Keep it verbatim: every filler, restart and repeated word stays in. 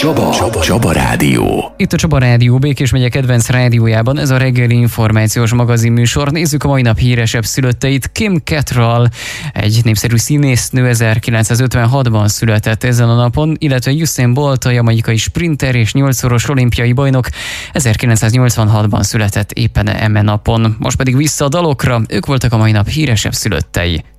Csaba, Csaba, Csaba Rádió. Itt a Csaba Rádió, Békés megye kedvenc rádiójában, ez a reggeli információs magazinműsor. Nézzük a mai nap híresebb szülötteit. Kim Cattrall, egy népszerű színésznő, ezerkilencszázötvenhatban született ezen a napon, illetve Usain Bolt, a jamaikai sprinter és nyolcszoros olimpiai bajnok, ezerkilencszáznyolcvanhatban született éppen eme napon. Most pedig vissza a dalokra, ők voltak a mai nap híresebb szülöttei.